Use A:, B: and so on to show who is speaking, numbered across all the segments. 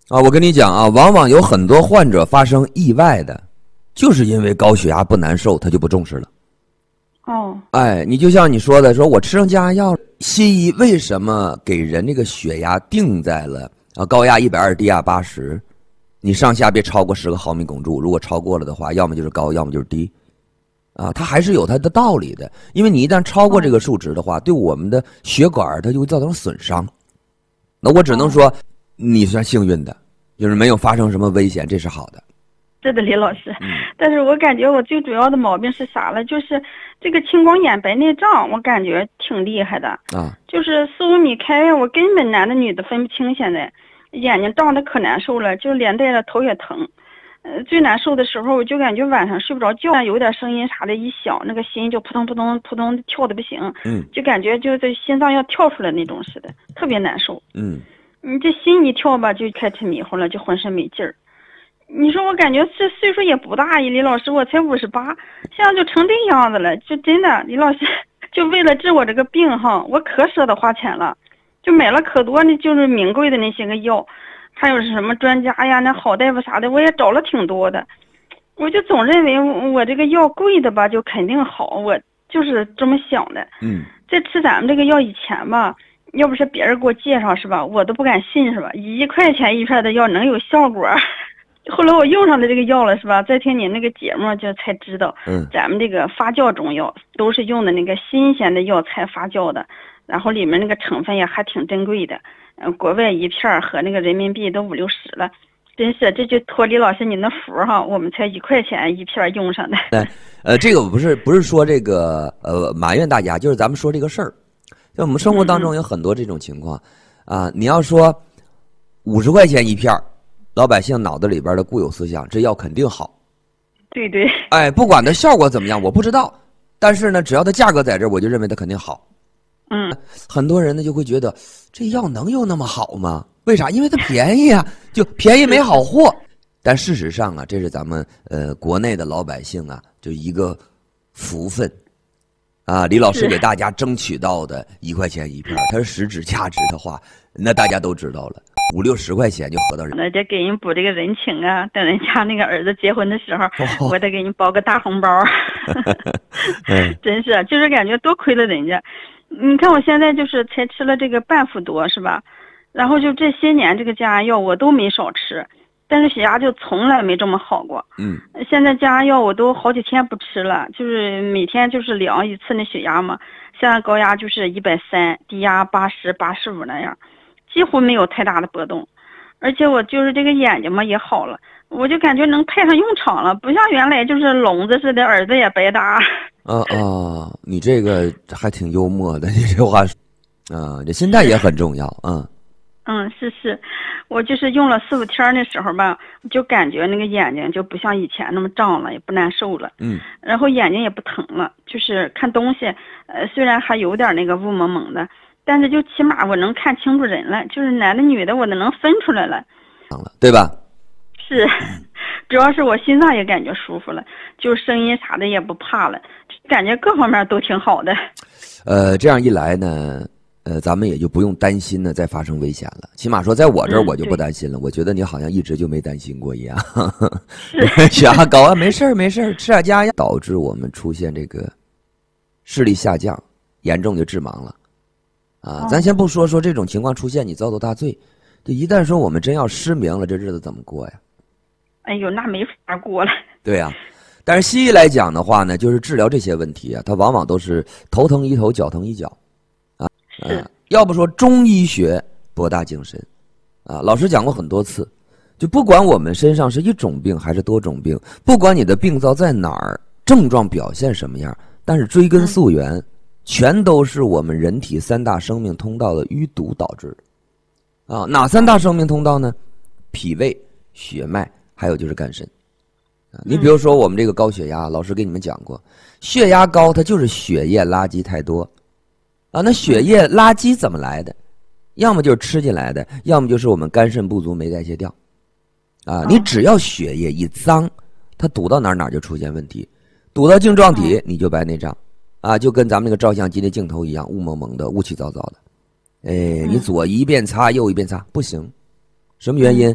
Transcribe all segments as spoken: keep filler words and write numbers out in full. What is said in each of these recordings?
A: 啊，我跟你讲啊，往往有很多患者发生意外的，就是因为高血压不难受，他就不重视了。
B: 哦，
A: 哎，你就像你说的，说我吃上降压药，西医为什么给人这个血压定在了啊高压一百二，低压八十，你上下别超过十个毫米汞柱，如果超过了的话，要么就是高，要么就是低，啊，它还是有它的道理的。因为你一旦超过这个数值的话，对我们的血管它就会造成损伤。那我只能说，你算幸运的，就是没有发生什么危险，这是好的。
B: 是的，李老师，但是我感觉我最主要的毛病是啥了？就是这个青光眼白内障，我感觉挺厉害的
A: 啊，
B: 就是四五米开，我根本男的女的分不清，现在眼睛胀得可难受了，就连带着头也疼。呃，最难受的时候，我就感觉晚上睡不着觉，有点声音啥的，一响，那个心就扑通扑通扑通跳的不行，
A: 嗯，
B: 就感觉就这心脏要跳出来那种似的，特别难受。
A: 嗯，
B: 你这心一跳吧，就开始迷糊了，就浑身没劲儿。你说我感觉这岁数也不大呀，李老师，我才五十八，现在就成这样子了，就真的，李老师，就为了治我这个病哈，我可舍得花钱了，就买了可多那就是名贵的那些个药，还有什么专家呀、那好大夫啥的，我也找了挺多的，我就总认为我这个药贵的吧，就肯定好，我就是这么想的。
A: 嗯，
B: 在吃咱们这个药以前吧，要不是别人给我介绍是吧，我都不敢信是吧，一块钱一片的药能有效果。后来我用上了这个药了是吧？再听你那个节目就才知道，
A: 嗯，
B: 咱们这个发酵中药都是用的那个新鲜的药材发酵的，然后里面那个成分也还挺珍贵的，嗯、呃，国外一片和那个人民币都五六十了，真是这就托李老师您的福哈，我们才一块钱一片用上的。
A: 对，呃，这个不是不是说这个呃埋怨大家，就是咱们说这个事儿，就我们生活当中有很多这种情况，嗯、啊，你要说五十块钱一片儿。老百姓脑子里边的固有思想，这药肯定好。
B: 对对。
A: 哎，不管它效果怎么样，我不知道。但是呢，只要它价格在这儿，我就认为它肯定好。
B: 嗯。
A: 很多人呢就会觉得，这药能有那么好吗？为啥？因为它便宜啊，就便宜没好货。但事实上啊，这是咱们呃国内的老百姓啊，就一个福分。啊，李老师给大家争取到的一块钱一片，它是实质价值的话，那大家都知道了。五六十块钱就合到人，
B: 那得给人补这个人情啊！等人家那个儿子结婚的时候，
A: 哦、
B: 我得给你包个大红包。
A: 嗯、
B: 真是，就是感觉多亏了人家。你看我现在就是才吃了这个半副多是吧？然后就这些年这个降压药我都没少吃，但是血压就从来没这么好过。
A: 嗯，
B: 现在降压药我都好几天不吃了，就是每天就是量一次那血压嘛，现在高压就是一百三，低压八十、八十五那样。几乎没有太大的波动，而且我就是这个眼睛嘛也好了，我就感觉能派上用场了，不像原来就是聋子似的，耳朵也白搭。
A: 啊啊，你这个还挺幽默的，你这话，啊，这心态也很重要啊。
B: 嗯，是是，我就是用了四五天那时候吧，就感觉那个眼睛就不像以前那么胀了，也不难受了。
A: 嗯，
B: 然后眼睛也不疼了，就是看东西，呃，虽然还有点那个雾蒙蒙的。但是就起码我能看清楚人了，就是男的女的我都能分出来了，
A: 对吧？
B: 是，主要是我心脏也感觉舒服了，就声音啥的也不怕了，感觉各方面都挺好的。
A: 呃，这样一来呢，呃，咱们也就不用担心呢再发生危险了。起码说在我这儿我就不担心了，嗯、我觉得你好像一直就没担心过一样。
B: 是
A: 血压高啊，没事儿没事儿，吃点降压药，导致我们出现这个视力下降，严重就致盲了。啊，咱先不说说这种情况出现你遭受大罪，这一旦说我们真要失明了，这日子怎么过呀？
B: 哎呦，那没法过了。
A: 对呀、啊，但是西医来讲的话呢，就是治疗这些问题啊，它往往都是头疼医头，脚疼医脚，啊，
B: 是、
A: 啊，要不说中医学博大精深，啊，老师讲过很多次，就不管我们身上是一种病还是多种病，不管你的病灶在哪儿，症状表现什么样，但是追根溯源。嗯全都是我们人体三大生命通道的淤堵导致的，啊，哪三大生命通道呢？脾胃、血脉，还有就是肝肾。啊，你比如说我们这个高血压，老师给你们讲过，血压高它就是血液垃圾太多，啊，那血液垃圾怎么来的？要么就是吃进来的，要么就是我们肝肾不足没代谢掉，啊，你只要血液一脏，它堵到哪儿哪儿就出现问题，堵到晶状体你就白内障。啊，就跟咱们那个照相机的镜头一样，雾蒙蒙的，雾气糟糟的。哎，你左一遍擦，右一遍擦，不行。什么原因？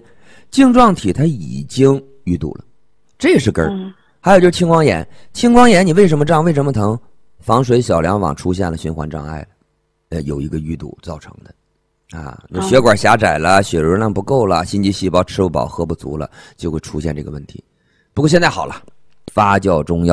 A: 晶状体它已经淤堵了，这是根儿。
B: 嗯
A: 还有就是青光眼，青光眼你为什么胀？为什么疼？房水小梁网出现了循环障碍了，呃，有一个淤堵造成的，啊，那血管狭窄了，血流量不够了，心肌细胞吃不饱喝不足了，就会出现这个问题。不过现在好了，发酵中药。